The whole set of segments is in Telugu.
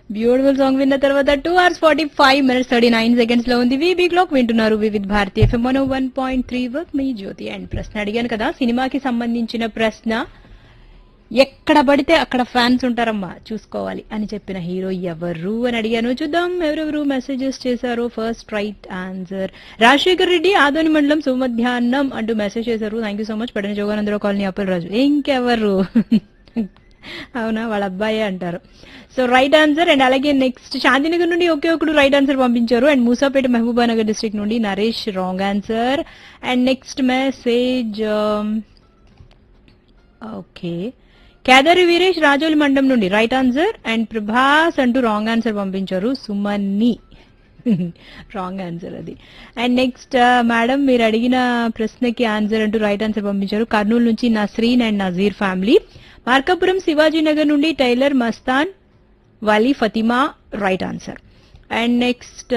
బ్యూటిఫుల్ సాంగ్ విన్న తర్వాత 2 hours 45 minutes 39 seconds లో ఉంది వీబీ క్లాక్. వింటున్నారు Vividh Bharati FM 101.3 work me Jyothi. And ప్రశ్న అడిగాను కదా, సినిమాకి సంబంధించిన ప్రశ్న. ఎక్కడ పడితే అక్కడ ఫ్యాన్స్ ఉంటారమ్మా, చూసుకోవాలి అని చెప్పిన హీరో ఎవరు అని అడిగాను. చూద్దాం ఎవరెవరు మెసేజెస్ చేశారు. First right answer Rajasekhar Reddy, Adoni మండలం, సుమధ్యాహ్నం అంటూ మెసేజ్ చేశారు. Thank you so much. పడిన జోగానందరావు కాలనీ, అప్పల్ రాజు. ఇంకెవరు? అవునా, వాళ్ళ అబ్బాయే అంటారు. So right answer. అండ్ అలాగే నెక్స్ట్ శాంతినగర్ నుండి ఒకే ఒకడు రైట్ ఆన్సర్ పంపించారు. అండ్ మూసాపేట మహబూబానగర్ డిస్ట్రిక్ట్ నుండి Naresh wrong answer. And next message okay Kedari Veeresh Rajoli మండలం నుండి రైట్ ఆన్సర్. అండ్ ప్రభాస్ అంటూ రాంగ్ ఆన్సర్ పంపించారు. సుమన్ని రాంగ్ ఆన్సర్ అది. అండ్ నెక్స్ట్ మేడం మీరు అడిగిన ప్రశ్నకి ఆన్సర్ అంటూ రైట్ ఆన్సర్ పంపించారు. కర్నూలు నుంచి నస్రీన్ అండ్ నజీర్ ఫ్యామిలీ. మార్కాపురం శివాజీనగర్ నుండి tailor Mastan Vali Fatima right answer. And next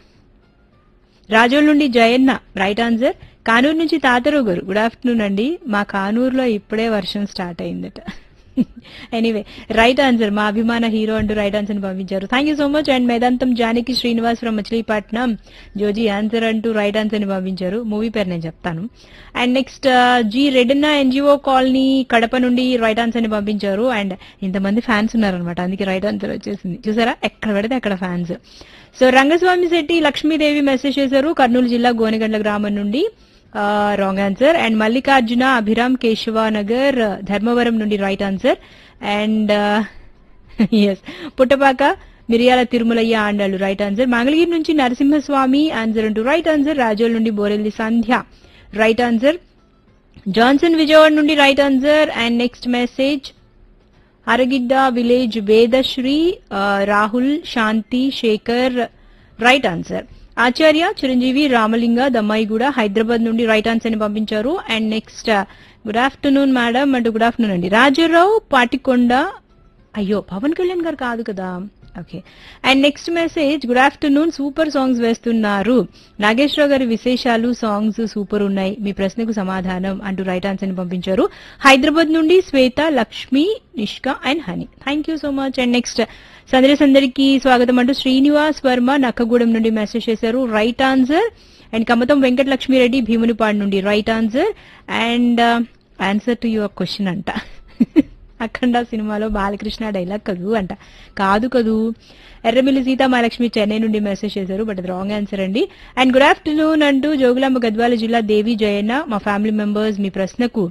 Razole నుండి జయన్న రైట్ ఆన్సర్. కానూరు నుంచి తాతరావు గారు గుడ్ ఆఫ్టర్నూన్ అండి. మా కానూరులో ఇప్పుడే వర్షం స్టార్ట్ అయిందట. Anyway right answer. మా అభిమాన హీరో అంటూ రైట్ ఆన్సర్ పంపించారు. Thank you so much. And Medantham Janaki Srinivas from Machilipatnam Joji answer అంటూ రైట్ ఆన్సర్ ని పంపించారు. మూవీ పేరు నేను చెప్తాను. And next G రెడ్డిన్న NGO colony Kadapa నుండి రైట్ ఆన్సర్ ని పంపించారు. అండ్ ఇంతమంది ఫ్యాన్స్ ఉన్నారనమాట, అందుకే రైట్ ఆన్సర్ వచ్చేసింది. చూసారా, ఎక్కడ పడితే అక్కడ fans. So Rangaswamy Shetty Lakshmidevi message చేశారు. కర్నూలు జిల్లా గోనెగండ్ల గ్రామం నుండి wrong answer. And Mallikarjuna Abhiram Keshavanagar Dharmavaram నుండి right answer. And yes Puttapaka మిరియాల తిరుమలయ్య ఆండాళ్ళు రైట్ ఆన్సర్. మంగళగిరి నుంచి నరసింహస్వామి ఆన్సర్ అంటూ రైట్ ఆన్సర్. రాజోల్ నుండి బోరెల్లి సంధ్య రైట్ ఆన్సర్. జాన్సన్ విజయవాడ నుండి right answer. And next message Aragidda village Vedasri Rahul Shanti Shekhar right answer. ఆచార్య చిరంజీవి రామలింగ దమ్మాయిగూడ హైదరాబాద్ నుండి రైట్ ఆన్సర్ ని పంపించారు. And next good afternoon madam అంటూ గుడ్ ఆఫ్టర్నూన్ అండి. రాజారావు పాటికొండ, అయ్యో పవన్ కళ్యాణ్ గారు కాదు కదా, okay. And next message good afternoon, super songs వేస్తున్నారు. నాగేశ్వరరావు గారి విశేషాలు సాంగ్స్ సూపర్ ఉన్నాయి, మీ ప్రశ్నకు సమాధానం అంటూ రైట్ ఆన్సర్ ని పంపించారు. హైదరాబాద్ నుండి శ్వేత Lakshmi Nishka and honey. Thank you so much. And next సందరికి స్వాగతం అంటూ శ్రీనివాస్ వర్మ నక్కగూడెం నుండి మెసేజ్ చేశారు. Right answer. And Kamatham Venkatalakshmi Reddy Bheemunipadu నుండి right answer. And answer to your question అంట. అఖండ సినిమాలో బాలకృష్ణ డైలాగ్ కదూ అంట. కాదు కదూ. ఎర్రమిల్లి సీతామహాలక్ష్మి చెన్నై నుండి మెసేజ్ చేశారు, బట్ అది రాంగ్ ఆన్సర్ అండి. అండ్ గుడ్ ఆఫ్టర్నూన్ అంటూ జోగులాంబ గద్వాల జిల్లా దేవి జయన్న మా ఫ్యామిలీ మెంబర్స్ మీ ప్రశ్నకు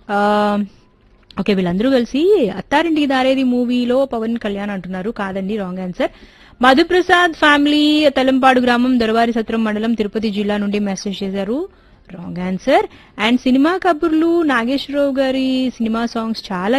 ఓకే వీళ్ళందరూ కలిసి అత్తారింటికి దారేది మూవీలో పవన్ కళ్యాణ్ అంటున్నారు. కాదండి, wrong answer. Madhu Prasad family Talampadu గ్రామం దొరవారి సత్రం మండలం తిరుపతి జిల్లా నుండి మెసేజ్ చేశారు. Wrong answer. అండ్ సినిమా కబుర్లు నాగేశ్వరరావు గారి సినిమా సాంగ్స్ చాలా